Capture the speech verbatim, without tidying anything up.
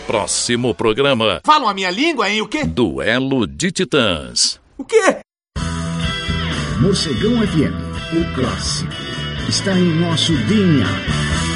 Próximo programa. Falam a minha língua, hein? O quê? Duelo de Titãs. O quê? Morcegão F M, o clássico, está em nosso D N A.